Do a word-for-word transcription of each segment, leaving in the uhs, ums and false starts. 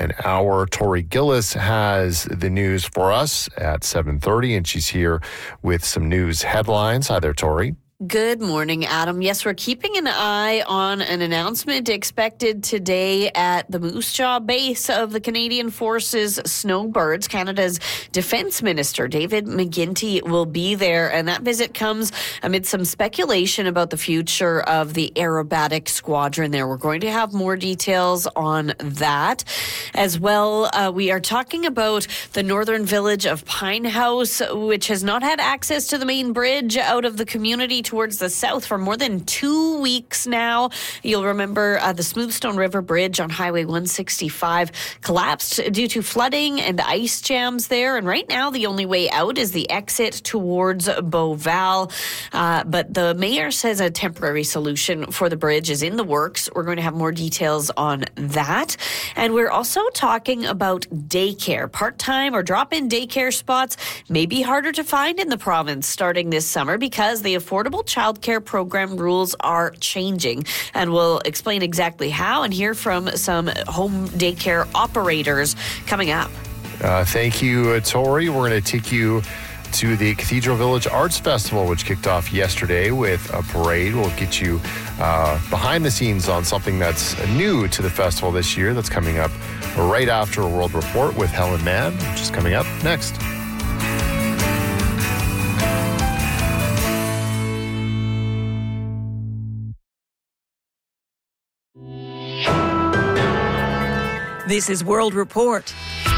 an hour. Tori Gillis has the news for us at seven thirty, and she's here with some news headlines. Hi there, Tori. Good morning, Adam. Yes, we're keeping an eye on an announcement expected today at the Moose Jaw base of the Canadian Forces Snowbirds. Canada's Defence Minister, David McGuinty, will be there, and that visit comes amid some speculation about the future of the aerobatic squadron there. We're going to have more details on that. As well, uh, we are talking about the northern village of Pine House, which has not had access to the main bridge out of the community towards the south for more than two weeks now. You'll remember uh, the Smoothstone River Bridge on Highway one sixty-five collapsed due to flooding and ice jams there. And right now, the only way out is the exit towards Beauval. Uh, but the mayor says a temporary solution for the bridge is in the works. We're going to have more details on that. And we're also talking about daycare. Part-time or drop-in daycare spots may be harder to find in the province starting this summer because the Affordable Child Care Program rules are changing. And we'll explain exactly how and hear from some home daycare operators coming up. Uh, thank you, uh, Tori. We're going to take you to the Cathedral Village Arts Festival, which kicked off yesterday with a parade. We'll get you uh, behind the scenes on something that's new to the festival this year that's coming up right after a World Report with Helen Mann, which is coming up next. This is World Report.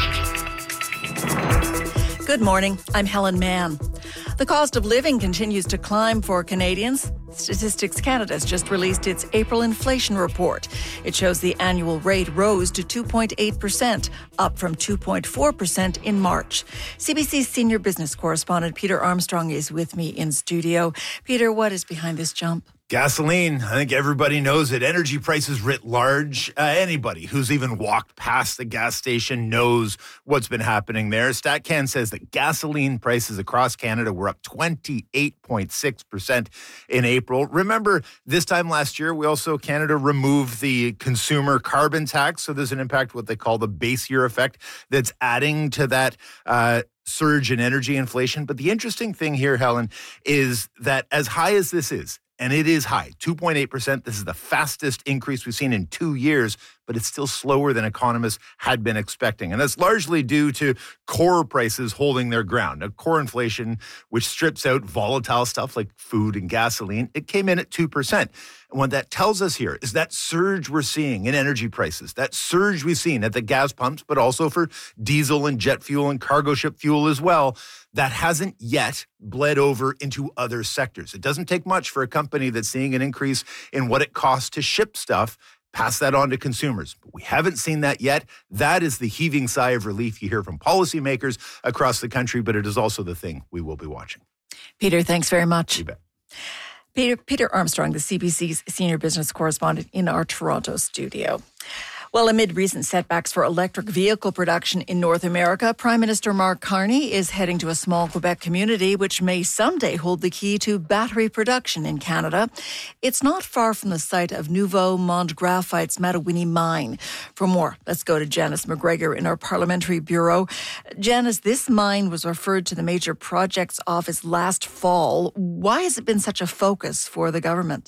Good morning, I'm Helen Mann. The cost of living continues to climb for Canadians. Statistics Canada has just released its April inflation report. It shows the annual rate rose to two point eight percent, up from two point four percent in March. C B C's senior business correspondent Peter Armstrong is with me in studio. Peter, what is behind this jump? Gasoline. I think everybody knows it. Energy prices writ large. Uh, anybody who's even walked past the gas station knows what's been happening there. StatCan says that gasoline prices across Canada were up twenty-eight point six percent in April. Remember, this time last year, we also, Canada removed the consumer carbon tax. So there's an impact, what they call the base year effect, that's adding to that uh, surge in energy inflation. But the interesting thing here, Helen, is that as high as this is, and it is high, two point eight percent. This is the fastest increase we've seen in two years, but it's still slower than economists had been expecting. And that's largely due to core prices holding their ground. Now, core inflation, which strips out volatile stuff like food and gasoline, it came in at two percent. And what that tells us here is that surge we're seeing in energy prices, that surge we've seen at the gas pumps, but also for diesel and jet fuel and cargo ship fuel as well, that hasn't yet bled over into other sectors. It doesn't take much for a company that's seeing an increase in what it costs to ship stuff, pass that on to consumers. But we haven't seen that yet. That is the heaving sigh of relief you hear from policymakers across the country, but it is also the thing we will be watching. Peter, thanks very much. You bet. Peter, Peter Armstrong, the C B C's senior business correspondent in our Toronto studio. Well, amid recent setbacks for electric vehicle production in North America, Prime Minister Mark Carney is heading to a small Quebec community which may someday hold the key to battery production in Canada. It's not far from the site of Nouveau Monde Graphite's Mattawini mine. For more, let's go to Janice McGregor in our parliamentary bureau. Janice, this mine was referred to the Major Projects Office last fall. Why has it been such a focus for the government?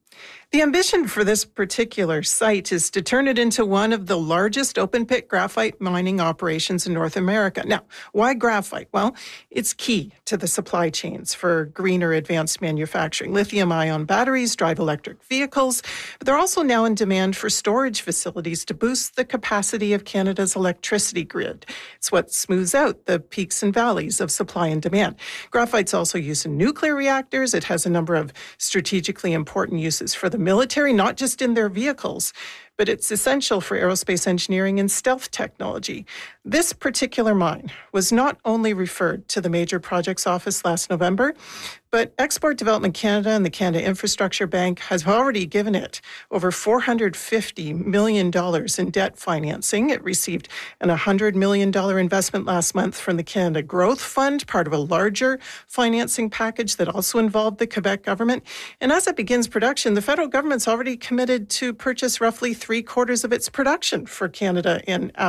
The ambition for this particular site is to turn it into one of the largest open-pit graphite mining operations in North America. Now, why graphite? Well, it's key to the supply chains for greener advanced manufacturing. Lithium-ion batteries drive electric vehicles, but they're also now in demand for storage facilities to boost the capacity of Canada's electricity grid. It's what smooths out the peaks and valleys of supply and demand. Graphite's also used in nuclear reactors. It has a number of strategically important uses for the military, not just in their vehicles, but it's essential for aerospace engineering and stealth technology. This particular mine was not only referred to the Major Projects Office last November, but Export Development Canada and the Canada Infrastructure Bank has already given it over four hundred fifty million dollars in debt financing. It received an one hundred million dollars investment last month from the Canada Growth Fund, part of a larger financing package that also involved the Quebec government. And as it begins production, the federal government's already committed to purchase roughly three quarters of its production for Canada in